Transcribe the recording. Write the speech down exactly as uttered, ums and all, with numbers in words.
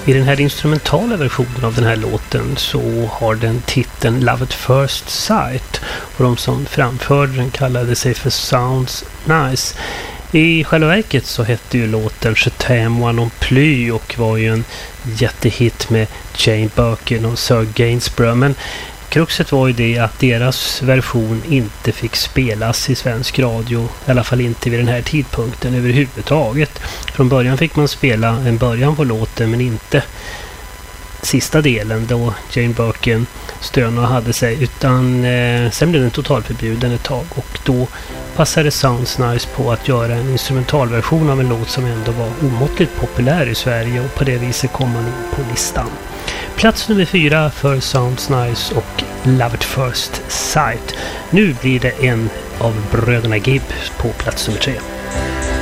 I den här instrumentala versionen av den här låten så har den titeln Love at First Sight, och de som framförde den kallade sig för Sounds Nice. I själva verket så hette ju låten Je t'aime moi non plus och var ju en jättehit med Jane Birkin och Sir Gainsborough, men kruxet var ju det att deras version inte fick spelas i svensk radio, i alla fall inte vid den här tidpunkten överhuvudtaget. Från början fick man spela en början på låten men inte sista delen då Jane Birkin stön och hade sig, utan eh, sen blev den totalförbjuden ett tag, och då passade Sounds Nice på att göra en instrumentalversion av en låt som ändå var omåttligt populär i Sverige, och på det viset kom man in på listan. Plats nummer fyra för Sounds Nice och Love at First Sight. Nu blir det en av bröderna Gibb på plats nummer tre.